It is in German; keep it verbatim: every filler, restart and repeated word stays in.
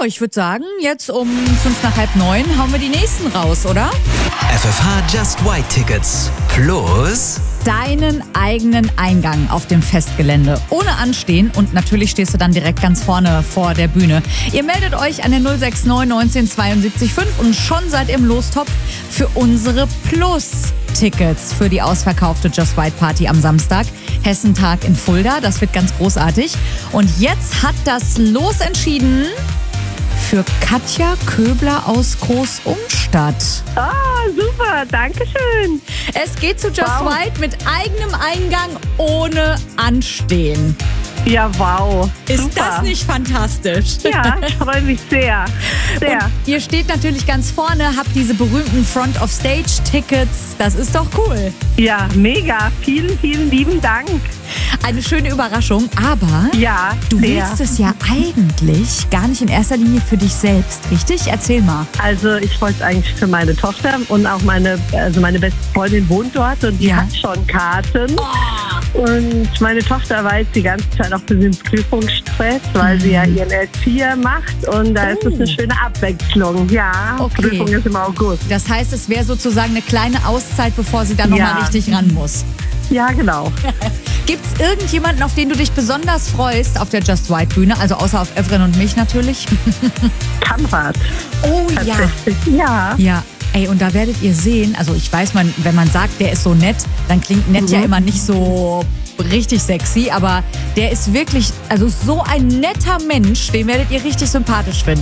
ich würde sagen, jetzt um fünf nach halb neun hauen wir die nächsten raus, oder? F F H Just White Tickets plus Deinen eigenen Eingang auf dem Festgelände. Ohne Anstehen und natürlich stehst du dann direkt ganz vorne vor der Bühne. Ihr meldet euch an der null sechs neun neunzehn zweiundsiebzig fünf und schon seid ihr im Lostopf für unsere Plus-Tickets für die ausverkaufte Just White Party am Samstag. Hessentag in Fulda, das wird ganz großartig. Und jetzt hat das Los entschieden für Katja Köbler aus Großumstadt. Ah, super, danke schön. Es geht zu Just Wow. White mit eigenem Eingang ohne Anstehen. Ja, wow. Ist super. das nicht fantastisch? Ja, ich freue mich sehr. Sehr. Und ihr steht natürlich ganz vorne, habt diese berühmten Front-of-Stage-Tickets. Das ist doch cool. Ja, mega. Vielen, vielen lieben Dank. Eine schöne Überraschung, aber Ja, du sehr. willst es ja eigentlich gar nicht in erster Linie für dich selbst, richtig? Erzähl mal. Also ich wollte es eigentlich für meine Tochter und auch meine, also meine beste Freundin wohnt dort und die Ja. hat schon Karten. Und meine Tochter war jetzt die ganze Zeit auch ein bisschen Prüfungsstress, weil sie ja ihren Erzieher macht und da ist es eine schöne Abwechslung. Ja, Okay. Prüfung ist im August. Das heißt, es wäre sozusagen eine kleine Auszeit, bevor sie dann nochmal Ja. richtig ran muss. Ja, genau. Gibt's irgendjemanden, auf den du dich besonders freust auf der Just White Bühne? Also außer auf Evren und mich natürlich. Kampfrad. Oh ja. Tatsächlich. Ja. Ja, ey, und da werdet ihr sehen, also ich weiß, man, wenn man sagt, der ist so nett, dann klingt nett ja immer nicht so richtig sexy, aber der ist wirklich, also so ein netter Mensch, den werdet ihr richtig sympathisch finden.